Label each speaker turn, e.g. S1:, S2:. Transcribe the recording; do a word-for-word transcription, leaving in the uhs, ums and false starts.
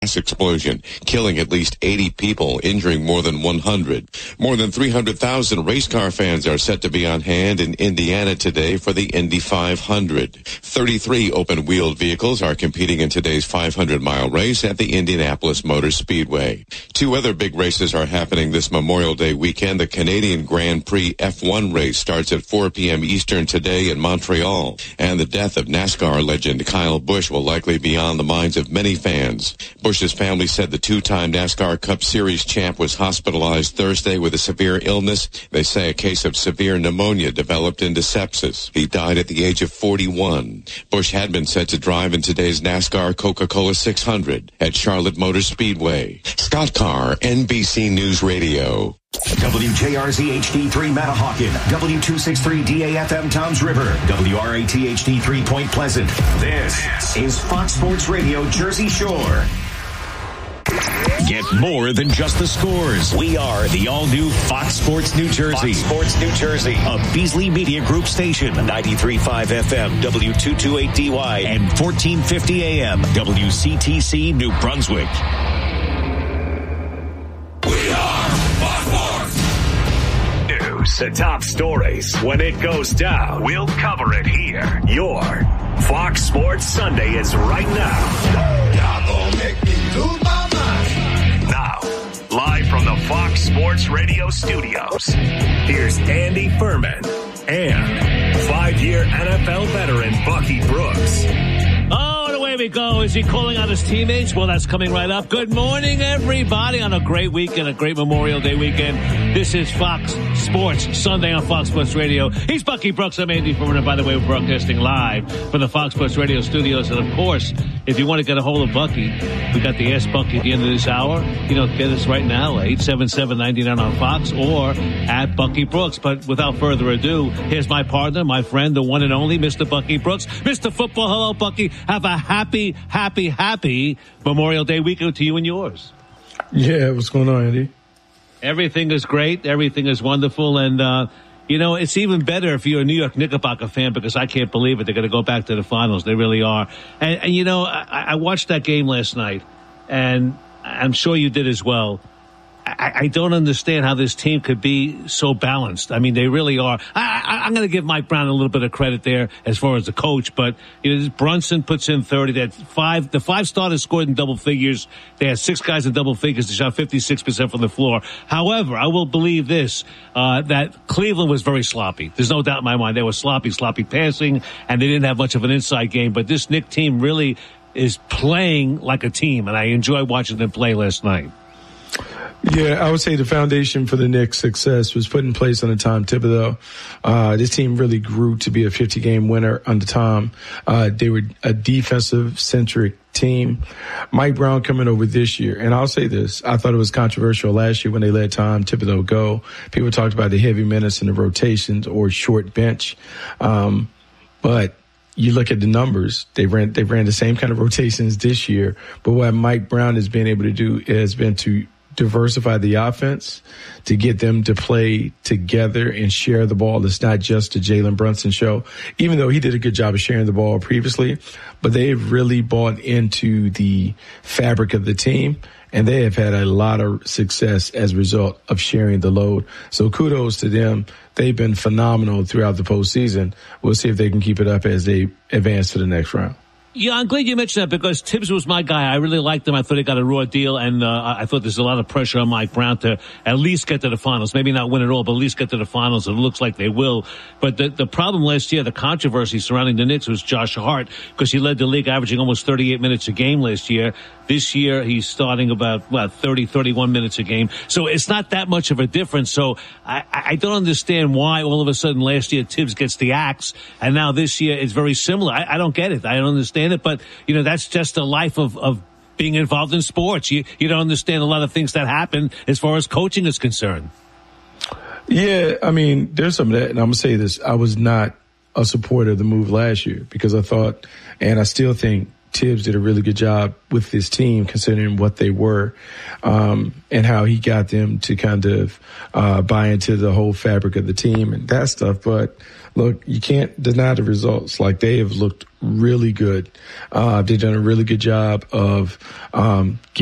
S1: gas explosion, killing at least eighty people, injuring more than one hundred. More than three hundred thousand race car fans are set to be on hand in Indiana today for the Indy five hundred. thirty-three open-wheeled vehicles are competing in today's five hundred mile race at the Indianapolis Motor Speedway. Two other big races are happening this Memorial Day weekend. The Canadian Grand Prix F one race starts at four p.m. Eastern today in Montreal, and the death of NASCAR legend Kyle Busch will likely be on the minds of many fans. Busch's family said the two-time NASCAR Cup Series champ was hospitalized Thursday with a severe illness. They say a case of severe pneumonia developed into sepsis. He died at the age of forty-one. Busch had been set to drive in today's NASCAR Coca-Cola six hundred at Charlotte Motor Speedway. Scott Carr, N B C News Radio.
S2: W J R Z H D three Manahawkin, W two sixty-three D A F M Toms River, W R A T H D three Point Pleasant. This is Fox Sports Radio Jersey Shore. Get more than just the scores. We are the all-new Fox Sports New Jersey. Fox Sports New Jersey. A Beasley Media Group station. ninety-three point five F M, W two twenty-eight D Y, and fourteen fifty A M, W C T C New Brunswick.
S3: We are Fox Sports. News, the top stories. When it goes down, we'll cover it here. Your Fox Sports Sunday is right now. Y'all gonna make me lose my mind. Now, live from the Fox Sports Radio studios, here's Andy Furman and five-year N F L veteran Bucky Brooks.
S4: Oh, and away we go. Is he calling out his teammates? Well, that's coming right up. Good morning, everybody, on a great weekend, a great Memorial Day weekend. This is Fox Sports Sunday on Fox Sports Radio. He's Bucky Brooks. I'm Andy Furman. And by the way, we're broadcasting live from the Fox Sports Radio studios. And, of course, if you want to get a hold of Bucky, we got the Ask Bucky at the end of this hour. You know, get us right now, eight seven seven, nine nine on Fox or at Bucky Brooks. But without further ado, here's my partner, my friend, the one and only Mister Bucky Brooks. Mister Football, hello, Bucky. Have a happy, happy, happy Memorial Day weekend to you and yours.
S5: Yeah, what's going on, Andy?
S4: Everything is great. Everything is wonderful. And, uh, you know, it's even better if you're a New York Knickerbocker fan, because I can't believe it. They're going to go back to the finals. They really are. And, and you know, I, I watched that game last night, and I'm sure you did as well. I, I don't understand how this team could be so balanced. I mean, they really are. I, I, I'm going to give Mike Brown a little bit of credit there as far as the coach, but you know, Brunson puts in thirty. They had five. The five starters scored in double figures. They had six guys in double figures. They shot fifty-six percent from the floor. However, I will believe this, uh, that Cleveland was very sloppy. There's no doubt in my mind. They were sloppy, sloppy passing, and they didn't have much of an inside game. But this Knick team really is playing like a team, and I enjoyed watching them play last night.
S5: Yeah, I would say the foundation for the Knicks' success was put in place under Tom Thibodeau. Uh, this team really grew to be a fifty-game winner under Tom. Uh, they were a defensive-centric team. Mike Brown coming over this year, and I'll say this, I thought it was controversial last year when they let Tom Thibodeau go. People talked about the heavy minutes and the rotations or short bench. Um, but you look at the numbers, they ran, they ran the same kind of rotations this year. But what Mike Brown has been able to do has been to diversify the offense, to get them to play together and share the ball. It's not just a Jalen Brunson show, even though he did a good job of sharing the ball previously, but they've really bought into the fabric of the team, and they have had a lot of success as a result of sharing the load. So kudos to them. They've been phenomenal throughout the postseason. We'll see if they can keep it up as they advance to the next round.
S4: Yeah, I'm glad you mentioned that, because Tibbs was my guy. I really liked him. I thought he got a raw deal, and uh, I thought there's a lot of pressure on Mike Brown to at least get to the finals. Maybe not win it all, but at least get to the finals. It looks like they will. But the, the problem last year, the controversy surrounding the Knicks, was Josh Hart, because he led the league averaging almost thirty-eight minutes a game last year. This year, he's starting about, what, thirty, thirty-one minutes a game. So it's not that much of a difference. So I, I don't understand why all of a sudden last year Tibbs gets the axe, and now this year it's very similar. I, I don't get it. I don't understand it. But, you know, that's just the life of, of being involved in sports. You, you don't understand a lot of things that happen as far as coaching is concerned.
S5: Yeah, I mean, there's some of that. And I'm going to say this. I was not a supporter of the move last year, because I thought, and I still think, Tibbs did a really good job with this team, considering what they were, um, and how he got them to kind of uh, buy into the whole fabric of the team and that stuff. But look, you can't deny the results. Like, they have looked really good. Uh, they've done a really good job of um,